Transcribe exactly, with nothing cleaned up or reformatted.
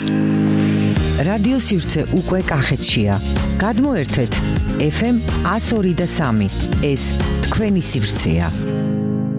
რადიო სივრცე უკვე კახეთშია. გადმოერთეთ ეფ ემ one oh two point three. ეს თქვენი სივრცეა.